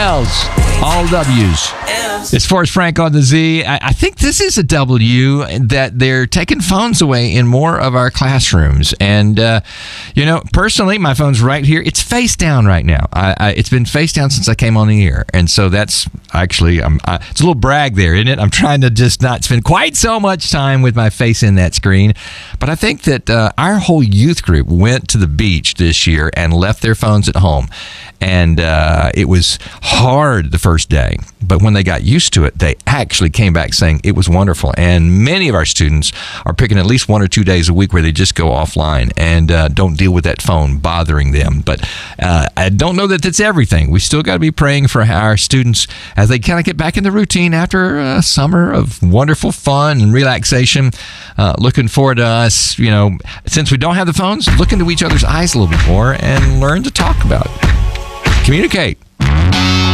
L's, all W's. It's Forrest Frank on the Z. I think this is a W, that they're taking phones away in more of our classrooms. And, personally, my phone's right here. It's face down right now. It's been face down since I came on the air. And so that's actually, it's a little brag there, isn't it? I'm trying to just not spend quite so much time with my face in that screen. But I think that our whole youth group went to the beach this year and left their phones at home. And it was hard the first day. But when they got used to it, they actually came back saying it was wonderful. And many of our students are picking at least 1 or 2 days a week where they just go offline and don't deal with that phone bothering them. But I don't know that that's everything. We still got to be praying for our students as they kind of get back in the routine after a summer of wonderful fun and relaxation. Looking forward to us, since we don't have the phones, look into each other's eyes a little bit more and learn to talk about it. Communicate.